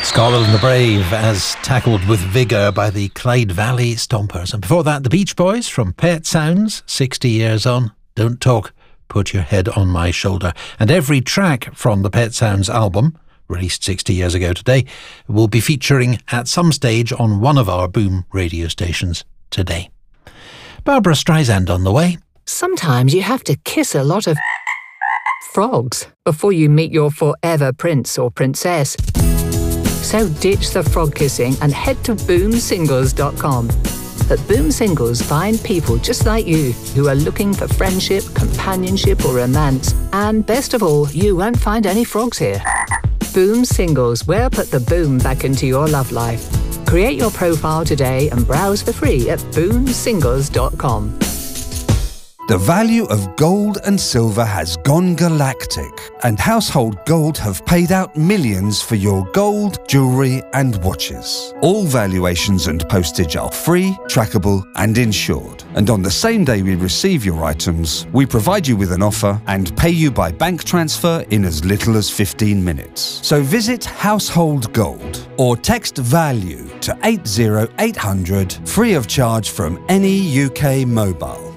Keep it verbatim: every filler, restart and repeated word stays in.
Scotland and the Brave, as tackled with vigour by the Clyde Valley Stompers. And before that, the Beach Boys from Pet Sounds, sixty years on. Don't talk, put your head on my shoulder. And every track from the Pet Sounds album, released sixty years ago today, will be featuring at some stage on one of our Boom radio stations today. Barbara Streisand on the way. Sometimes you have to kiss a lot of frogs before you meet your forever prince or princess. So ditch the frog kissing and head to boom singles dot com. At Boom Singles, find people just like you who are looking for friendship, companionship or romance. And best of all, you won't find any frogs here. Boom Singles, where put the boom back into your love life. Create your profile today and browse for free at boom singles dot com. The value of gold and silver has gone galactic, and Household Gold have paid out millions for your gold, jewellery and watches. All valuations and postage are free, trackable and insured. And on the same day we receive your items, we provide you with an offer and pay you by bank transfer in as little as fifteen minutes. So visit Household Gold or text VALUE to eight zero eight hundred, free of charge from any U K mobile.